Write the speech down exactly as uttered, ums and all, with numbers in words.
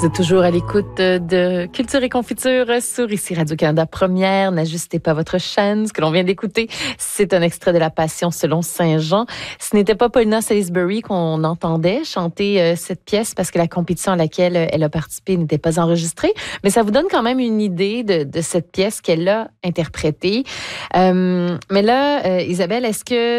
Vous êtes toujours à l'écoute de Culture et Confiture sur ici Radio-Canada Première. N'ajustez pas votre chaîne. Ce que l'on vient d'écouter, c'est un extrait de La Passion selon Saint Jean. Ce n'était pas Paulina Salisbury qu'on entendait chanter euh, cette pièce parce que la compétition à laquelle elle a participé n'était pas enregistrée. Mais ça vous donne quand même une idée de, de cette pièce qu'elle a interprétée. Euh, mais là, euh, Isabelle, est-ce que